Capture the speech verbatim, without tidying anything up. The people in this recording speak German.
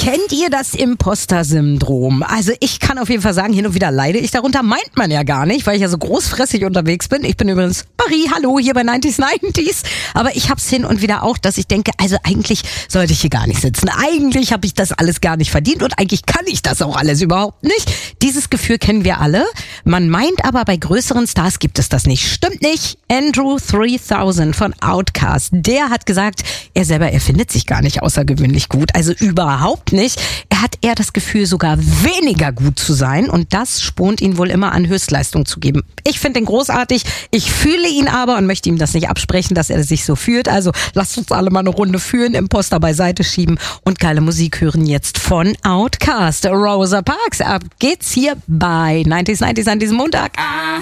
Kennt ihr das Imposter-Syndrom? Also ich kann auf jeden Fall sagen, hin und wieder leide ich darunter. Meint man ja gar nicht, weil ich ja so großfressig unterwegs bin. Ich bin übrigens Marie, hallo, hier bei neunzig neunzig. Aber ich hab's hin und wieder auch, dass ich denke, also eigentlich sollte ich hier gar nicht sitzen. Eigentlich habe ich das alles gar nicht verdient und eigentlich kann ich das auch alles überhaupt nicht. Dieses Gefühl kennen wir alle. Man meint aber, bei größeren Stars gibt es das nicht. Stimmt nicht. Andrew dreitausend von Outkast, der hat gesagt, er selber, er findet sich gar nicht außergewöhnlich gut. Also überhaupt nicht. Er hat eher das Gefühl, sogar weniger gut zu sein und das spornt ihn wohl immer an, Höchstleistung zu geben. Ich finde ihn großartig. Ich fühle ihn aber und möchte ihm das nicht absprechen, dass er sich so fühlt. Also lasst uns alle mal eine Runde führen, Imposter beiseite schieben und geile Musik hören jetzt von Outkast. Rosa Parks, ab geht's hier bei neunzig neunzig an diesem Montag.